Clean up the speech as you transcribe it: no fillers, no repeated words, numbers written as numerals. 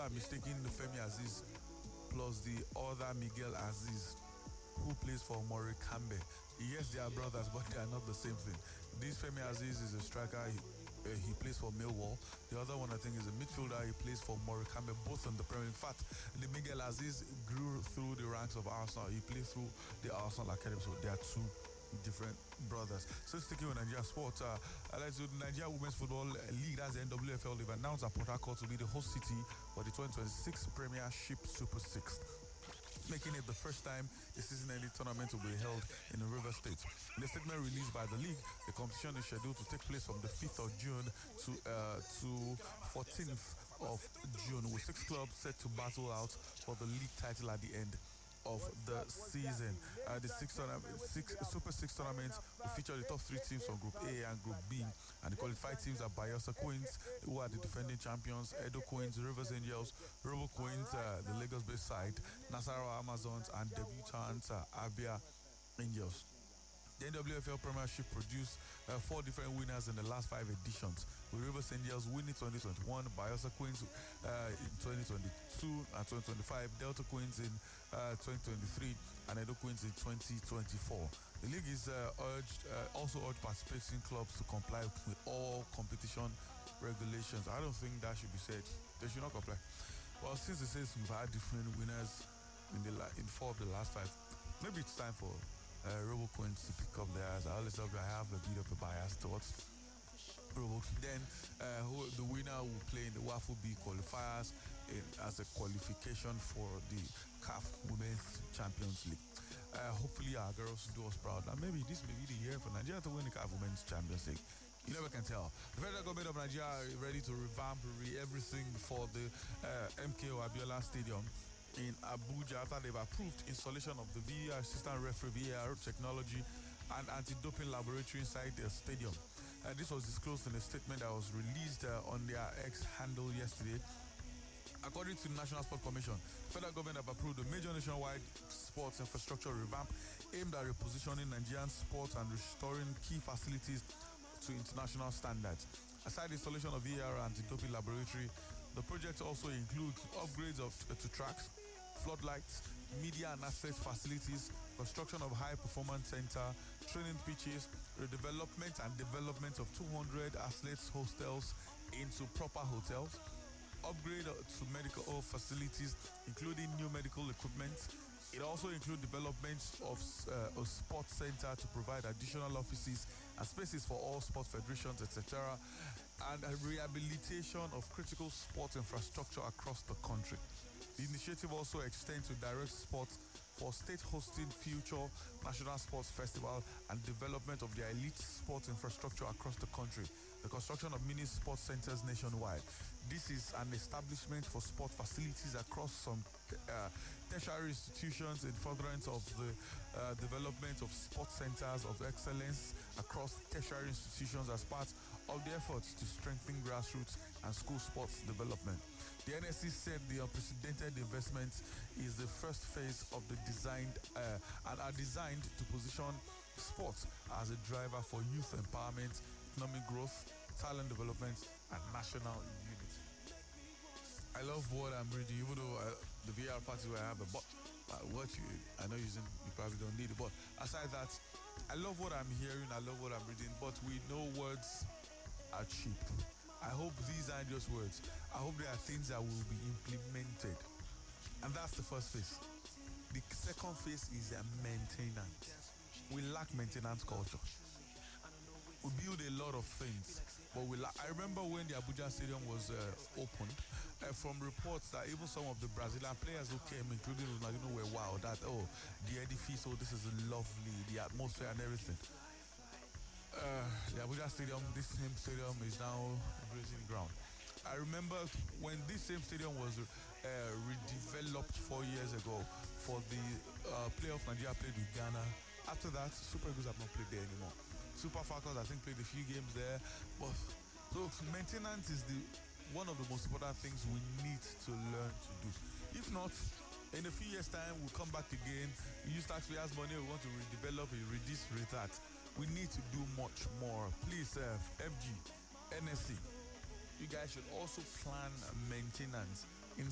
people are mistaking the Femi Aziz plus the other Miguel Aziz who plays for Morecambe. Yes, they are brothers, but they are not the same thing. This Femi Aziz is a striker. He plays for Millwall. The other one, I think, is a midfielder. He plays for Morecambe, both in the Premier League. In fact, the Miguel Aziz grew through the ranks of Arsenal. He played through the Arsenal Academy, so they are two different brothers. So sticking with Nigeria sports, like the Nigeria Women's Football League, that's the NWFL, they've announced that Port Harcourt will be the host city for the 2026 Premiership Super 6, making it the first time a season-ending tournament will be held in the River State. In a statement released by the league, the competition is scheduled to take place from the 5th of June to 14th of June, with 6 clubs set to battle out for the league title at the end of the season. The Super 6 tournament will feature the top 3 teams from Group A and Group B, and the qualified teams are Bayelsa Queens, who are the defending champions, Edo Queens, Rivers Angels, Robo Queens, the Lagos-based side, Nasarawa Amazons, and debutants Abia Angels. The NWFL Premiership produced 4 different winners in the last 5 editions, with Rivers Angels winning 2021, Bayelsa Queens in 2022 and 2025, Delta Queens in 2023, and Edo Queens in 2024. The league is also urged participating clubs to comply with all competition regulations. I don't think that should be said. They should not comply. Well, since it says we've had different winners in 4 of the last 5, maybe it's time for Robo Queens to pick up theirs. I have a bit of a bias towards Robo. Then the winner will play in the WAFU B qualifiers as a qualification for the CAF Women's Champions League. Hopefully our girls do us proud, and maybe this may be the year for Nigeria to win the CAF Women's Champions League. You never can tell. The federal government of Nigeria is ready to revamp everything for the MKO Abiola Stadium in Abuja after they've approved installation of the VAR assistant referee VAR technology and anti-doping laboratory inside the stadium. This was disclosed in a statement that was released on their X handle yesterday. According to the National Sports Commission, the federal government have approved a major nationwide sports infrastructure revamp aimed at repositioning Nigerian sports and restoring key facilities to international standards. Aside the installation of VAR anti-doping laboratory, the project also includes upgrades to tracks, floodlights, media and access facilities, construction of high-performance center, training pitches, redevelopment and development of 200 athletes hostels into proper hotels, upgrade to medical facilities, including new medical equipment. It also includes development of a sports center to provide additional offices and spaces for all sports federations, etc., and a rehabilitation of critical sports infrastructure across the country. The initiative also extends to direct sports for state hosting future national sports festival and development of the elite sports infrastructure across the country. The construction of mini sports centers nationwide. This is an establishment for sport facilities across some tertiary institutions in furtherance of the development of sports centers of excellence across tertiary institutions as part of the efforts to strengthen grassroots and school sports development. The NSC said the unprecedented investment is the first phase of the designed and are designed to position sports as a driver for youth empowerment, economic growth, talent development, and national unity. I love what I'm reading, even though the VR party where I have a but what I know you probably don't need it, but aside that, I love what I'm hearing, I love what I'm reading, but we know words are cheap. I hope these aren't just words. I hope there are things that will be implemented. And that's the first phase. The second phase is maintenance. We lack maintenance culture. We build a lot of things, but I remember when the Abuja Stadium was opened, from reports that even some of the Brazilian players who came, including Ronaldinho, were wow, that, the edifice, this is lovely, the atmosphere and everything. The Abuja Stadium, this same stadium is now grazing ground. I remember when this same stadium was redeveloped 4 years ago for the playoff Nigeria played with Ghana. After that, Super Eagles have not played there anymore. Super Falcons, I think, played a few games there. But so maintenance is one of the most important things we need to learn to do. If not, in a few years' time, we'll come back again. We use taxpayers' money. We want to redevelop it, reduce that. We need to do much more. Please, FG, NSC, you guys should also plan maintenance